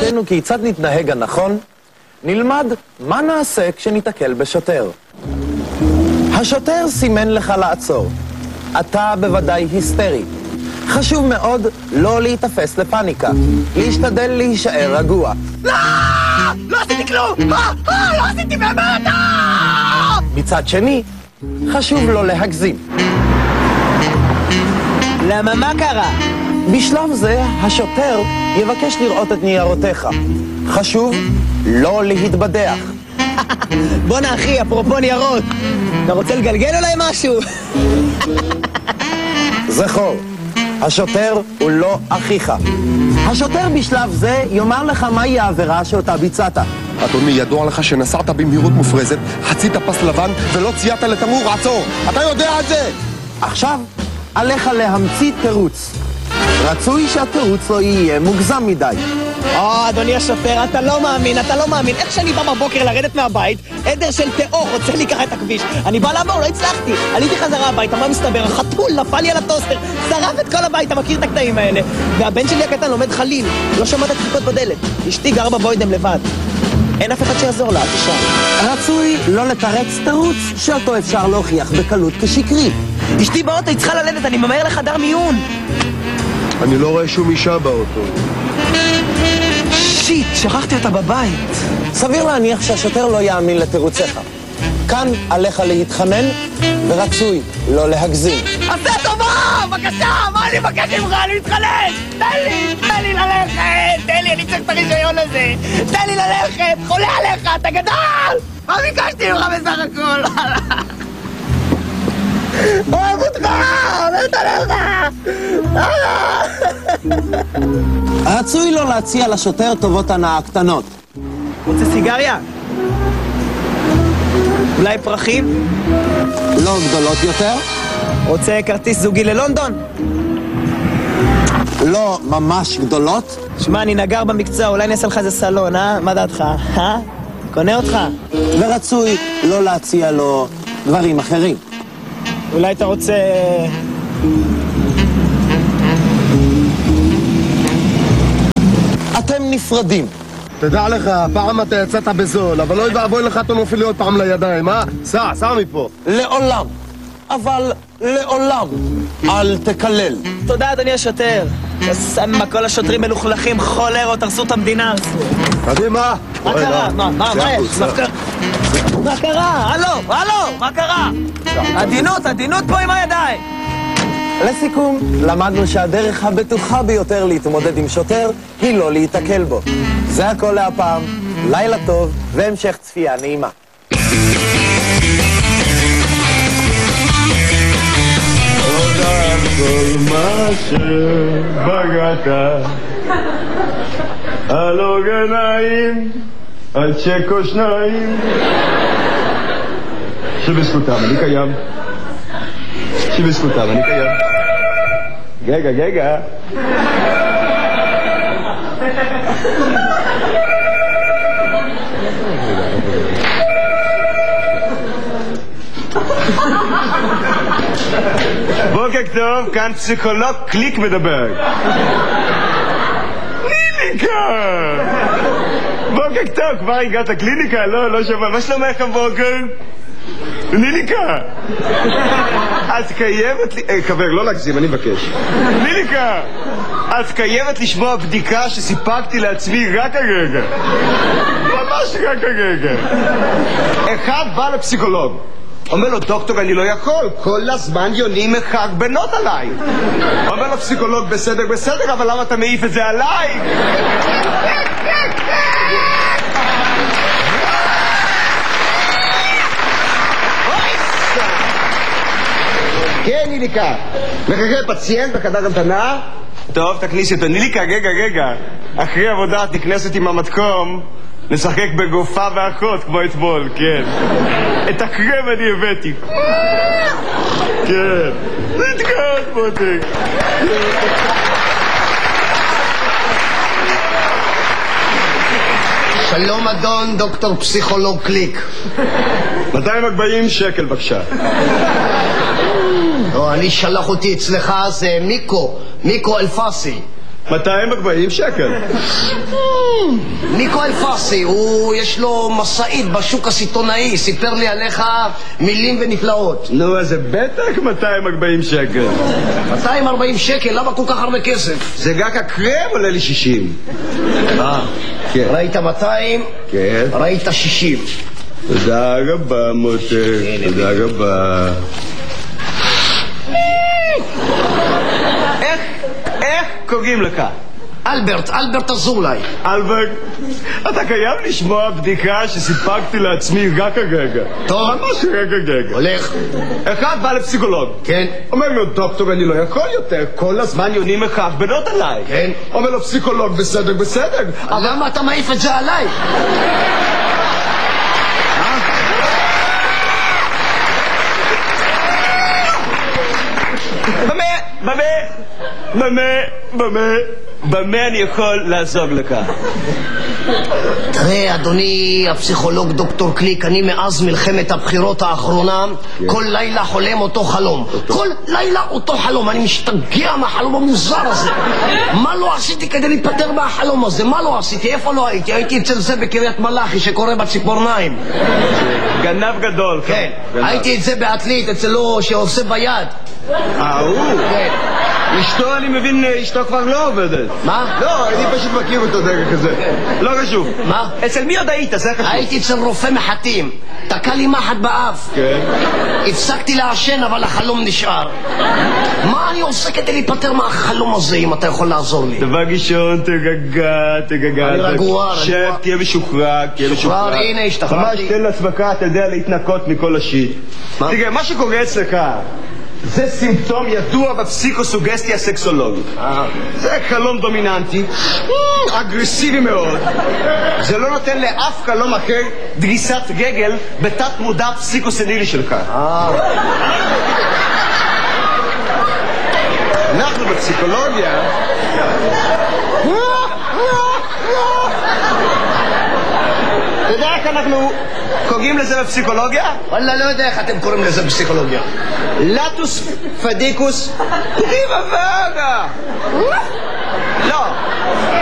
למדנו כיצד נתנהג הנכון, נלמד מה נעשה כשניתקל בשוטר. השוטר סימן לך לעצור. אתה בוודאי היסטרי. חשוב מאוד לא להתאפס לפניקה, להשתדל להישאר רגוע. לא! לא עשיתי כלום! לא עשיתי באמת! מצד שני, חשוב לא להגזים. למה, מה קרה? בשלב זה, השוטר יבקש לראות את ניירותיך. חשוב לא להתבדח. בוא'נה אחי, אפרופו ניירות, אתה רוצה לגלגל אולי משהו? זכור, השוטר הוא לא אחיך. השוטר בשלב זה יאמר לך מהי העבירה שאותה ביצעת. אדוני, ידוע לך שנסעת במהירות מופרזת, חצית פס לבן ולא ציינת לתמרור, עצור! אתה יודע את זה! עכשיו, עליך להמציא תירוץ. רצוי שהתירוץ לא יהיה מוגזם מדי. אדוני השוטר, אתה לא מאמין. איך שאני בא בבוקר לרדת מהבית, עדר של תאוך רוצה לי ככה את הכביש. אני בא לעבור, לא הצלחתי. עליתי חזרה הביתה, מה מסתבר? החתול נפל לי על הטוסטר, שרף את כל הבית, אתה מכיר את הקטעים האלה. והבן שלי הקטן לומד חליל, לא שמעת דפיקות בדלת. אשתי גר בבוידם לבד. אין אף אחד שיעזור לה, תשאר. רצוי לא לתרץ תירוץ שאותו אפשר להוכיח בקלות כשקרי. אשתי באוטו, היא צריכה ללדת, אני ממהר לחדר מיון. אני לא רואה שום אישה באוטו. שיט, שכחתי אותה בבית. סביר להניח שהשוטר לא יאמין לתירוציך. כאן עליך להתחנן, ורצוי לא להגזים. עשה טובה! בבקשה! מה אני מבקש ממך? אני מתחנן! תן לי ללכת! תן לי, אני צריך את הרישיון הזה! תן לי ללכת! חולה עליך! אתה גדול! מה ביקשתי ממך בסך הכל? אוהב אותך! אוהבת עליך! רצוי לא להציע לשוטר טובות הנאה קטנות. רוצה סיגריה? אולי פרחים? לא גדולות יותר? רוצה כרטיס זוגי ללונדון? לא ממש גדולות? שמע, אני נגר במקצוע, אולי נעשה לך איזה סלון, מה דעתך? קונה אותך? ורצוי לא להציע לו דברים אחרים. אולי אתה רוצה... אתם נפרדים. תדע לך, פעם אתה יצאת בזול, אבל לא יבואי לך אתה נופל לי עוד פעם לידיים, סע מפה. לעולם, אבל לעולם, אל תקלל. תודה, אדוני השוטר. סמה, כל השוטרים מלוכלכים, חולרות, הרסו את המדינה. קדימה. מה קרה? מה יש? מה קרה? הלו, מה קרה? עדינות פה עם הידיים. לסיכום, למדנו שהדרך הבטוחה ביותר להתמודד עם שוטר היא לא להתקל בו. זה הכל להפעם, לילה טוב והמשך צפייה נעימה. תודה על כל מה שבגעת, על עוגניים, על צ'קו שניים, שבזכותם אני קיים. גגה. בוקר טוב, כאן פסיכולוג קליק מדבר. קליניקה! בוקר טוב, כבר הגעת קליניקה? לא שומע, מה שלומך הבוקר? ליליקה! את חייבת... קבר, לא להגזים, אני מבקש. ליליקה! את חייבת לשמוע בדיקה שסיפקתי לעצמי רק הרגע. ממש רק הרגע. אחד בא לפסיכולוג. אומר לו, דוקטור, אני לא יכול, כל הזמן יונים מחק בנות עליי. אומר לו פסיכולוג, בסדר, אבל למה אתה מעיף את זה עליי? כן, ניליקה. מחכה פציינט בחדר המתנה? טוב, תכניס אותו. ניליקה, רגע. אחרי עבודה תכנסת עם המתקום, נשחק בגופה ואחות כמו אתמול, כן. את הקרם אני הבאתי. כן. נתקעת, מותק. שלום אדון דוקטור פסיכולוג קליק. 240 שקל בבקשה. אני שלח אותי אצלך, זה מיקו אלפסי. 240 שקל. ניקו אלפסי, יש לו מסעית בשוק הסיטונאי, סיפר לי עליך מילים ונפלאות. נו, אז זה בטח 240 שקל. 240 שקל? למה כל כך הרבה כסף? זה רק הקרם עולה לי 60. כן. ראית 200? כן. ראית 60. תודה רבה, מותק. תודה רבה. איך קוראים לך? אלברט אזולאי. אלברט, אתה חייב לשמוע בדיקה שסיפקתי לעצמי רק הרגע. טוב. ממש רק הרגע. הולך. אחד בא לפסיכולוג. כן. אומר לו, דוקטור, אני לא יכול יותר, כל הזמן יונים מחרבנות עליי. כן. אומר לו, פסיכולוג, בסדר. למה אתה מעיף את זה עליי? במה אני יכול לעזור לך? תראה, אדוני הפסיכולוג דוקטור קליק, אני מאז מלחמת הבחירות האחרונה כל לילה חולם אותו חלום. כל לילה אותו חלום. אני משתגע מהחלום המוזר הזה. מה לא עשיתי כדי להיפטר מהחלום הזה? מה לא עשיתי? איפה לא הייתי? הייתי אצל זה בקריית מלאכי שקורא בציפורניים. גנב גדול. כן. הייתי את זה בעתלית אצלו שעושה ביד. הוא? כן. אשתו, אני מבין, אשתו כבר לא עובדת. מה? לא, אני פשוט מכיר אותו דרך כזה. לא חשוב. מה? אצל מי עוד היית? זה חשוב. הייתי אצל רופא מחטים. תקע לי מחט באף. כן. הפסקתי לעשן, אבל החלום נשאר. מה אני עושה כדי להיפטר מהחלום הזה, אם אתה יכול לעזור לי? דבר ראשון, תגגע. אני רגוע. שב, תהיה משוחרר. משוחרר, הנה, השתחררתי. ממש תן לעצמך, אתה יודע, להתנקות מכל השיט. תראה, מה שקורה אצלך זה סימפטום ידוע בפסיקוסוגסטיה סקסולוגית. זה חלום דומיננטי, אגרסיבי מאוד. זה לא נותן לאף חלום אחר דריסת רגל בתת מודע פסיקוסנילי שלך. אנחנו בפסיקולוגיה אתה יודע איך אנחנו קוראים לזה בפסיכולוגיה? וואלה, לא יודע איך אתם קוראים לזה בפסיכולוגיה. לטוס פדיקוס פריבה וגה. לא,